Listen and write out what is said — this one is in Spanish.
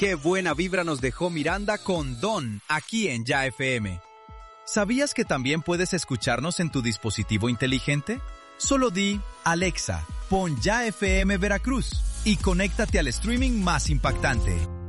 Qué buena vibra nos dejó Miranda con Don, aquí en Ya FM. ¿Sabías que también puedes escucharnos en tu dispositivo inteligente? Solo di, Alexa, pon Ya FM Veracruz y conéctate al streaming más impactante.